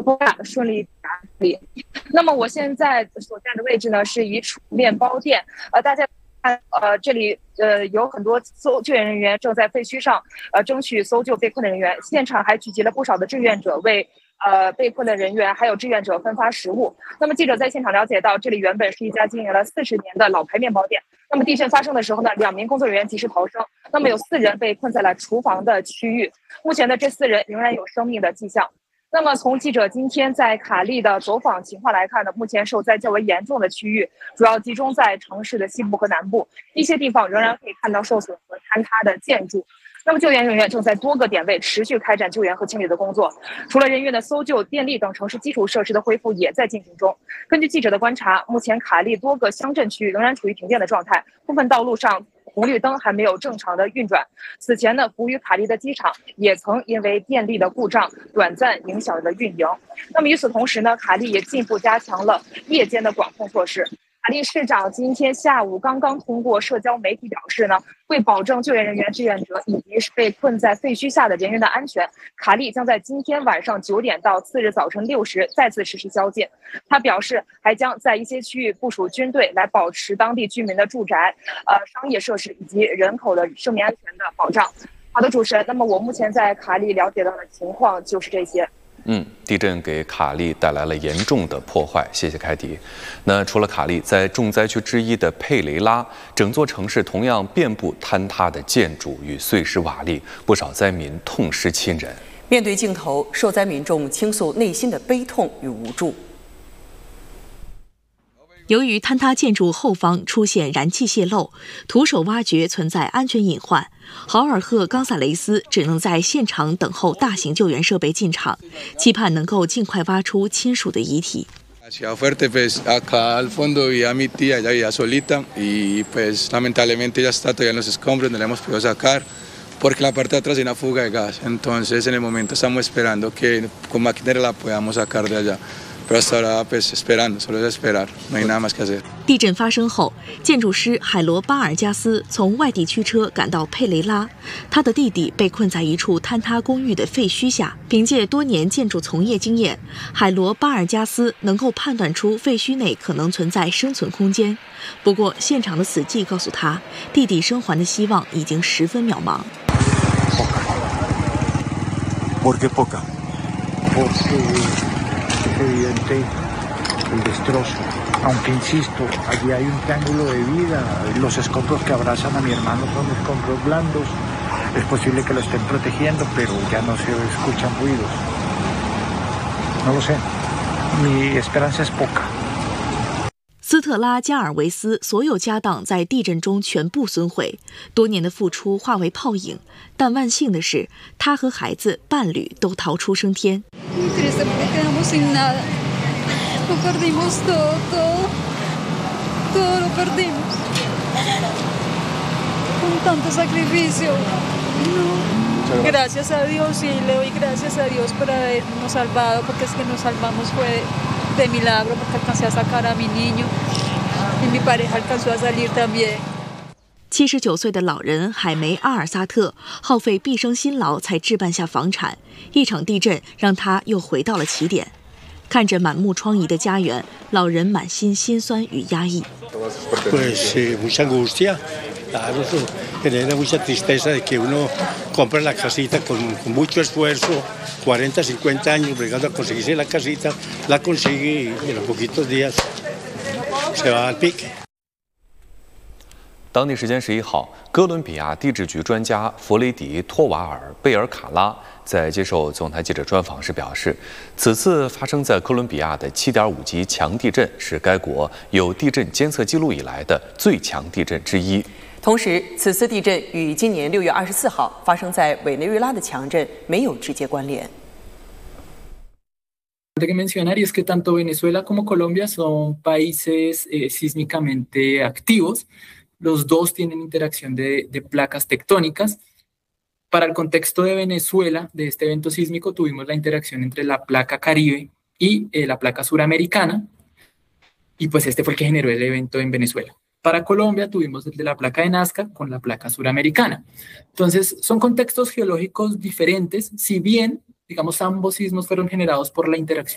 顺利达这里。那么我现在所站的位置呢，是一处面包店。大家看，这里有很多救援人员正在废墟上争取搜救被困的人员，现场还聚集了不少的志愿者为被困的人员还有志愿者分发食物。那么记者在现场了解到，这里原本是一家经营了40年的老牌面包店。那么地震发生的时候呢，2名工作人员及时逃生。那么有4人被困在了厨房的区域，目前的这4人仍然有生命的迹象。那么从记者今天在卡利的走访情况来看呢，目前受灾较为严重的区域主要集中在城市的西部和南部，一些地方仍然可以看到受损和坍塌的建筑。那么救援人员正在多个点位持续开展救援和清理的工作，除了人员的搜救，电力等城市基础设施的恢复也在进行中。根据记者的观察，目前卡利多个乡镇区域仍然处于停电的状态，部分道路上红绿灯还没有正常的运转。此前呢，服务于卡利的机场也曾因为电力的故障短暂影响了运营。那么与此同时呢，卡利也进一步加强了夜间的管控措施。卡利市长今天下午刚刚通过社交媒体表示呢，为保证救援人员、志愿者以及被困在废墟下的人员的安全，卡利将在今天晚上9点到4日早晨6时再次实施宵禁。他表示，还将在一些区域部署军队，来保持当地居民的住宅、商业设施以及人口的生命安全的保障。好的，主持人，那么我目前在卡利了解到的情况就是这些。 地震给卡利带来了严重的破坏，谢谢凯迪。那除了卡利，在重灾区之一的佩雷拉，整座城市同样遍布坍塌的建筑与碎尸瓦砾，不少灾民痛失亲人。 面对镜头，受灾民众倾诉内心的悲痛与无助。 由于坍塌建筑后方出现燃气泄漏，徒手挖掘存在安全隐患。豪尔赫·冈萨雷斯只能在现场等候大型救援设备进场，期盼能够尽快挖出亲属的遗体。 Ciudad Fuerte, pues acá al fondo vivía mi tía, ella vivía solita y pues lamentablemente ella está todavía en los escombros, no la hemos podido sacar porque la parte de atrás hay una fuga de gas. Entonces en el momento estamos esperando que con maquinaria la podamos sacar de allá.Pero hasta ahora, pues esperando, solo es esperar, no hay nada más que hacer. 地震发生后，建筑师海罗巴尔加斯从外地驱车赶到佩雷拉，他的弟弟被困在一处坍塌公寓的废墟下。凭借多年建筑从业经验，海罗巴尔加斯能够判断出废墟内可能存在生存空间。不过，现场的死寂告诉他，弟弟生还的希望已经十分渺茫。 ¿Por qué poca? Evidente el destrozo, aunque insisto, allí hay un triángulo de vida, los escombros que abrazan a mi hermano son escombros blandos, es posible que lo estén protegiendo, pero ya no se escuchan ruidos, no lo sé, mi esperanza es poca。 斯特拉加尔维斯所有家当在地震中全部损毁，多年的付出化为泡影。但万幸的是，他和孩子、伴侣都逃出升天。 Gracias a Dios y le doy gracias a Dios por habernos salvado, porque es que nos salvamos fue de milagro, porque alcancé a sacar a mi niño y mi pareja alcanzó a salir también。 79岁的老人海梅阿尔萨特耗费毕生辛劳才置办下房产，一场地震让他又回到了起点。看着满目疮痍的家园，老人满心心酸与压抑。 Claro, genera mucha tristeza de que uno compra la casita con mucho esfuerzo, 40, 50 años bregando a conseguirse la casita, la consigue y en los poquitos días se va al pique。 当地时间11号，哥伦比亚地质局专家弗雷迪·托瓦尔·贝尔卡拉在接受总台记者专访时表示，此次发生在哥伦比亚的7.5级强地震是该国有地震监测记录以来的最强地震之一。 同时，此次地震与今年6月24号发生在委内瑞拉的强震没有直接关联。 que mencionar y es que tanto Venezuela como Colombia son países sísmicamente activos. Los dos tienen interacción de placas tectónicas. Para el contexto de Venezuela, de este evento sísmico, tuvimos la interacción entre la placa Caribe y la placa suramericana, y pues este fue el que generó el evento en Venezuela. Para Colombia tuvimos el de la placa de Nazca con la placa suramericana. Entonces, son contextos geológicos diferentes, si bien, digamos, ambos sismos fueron generados por la interacción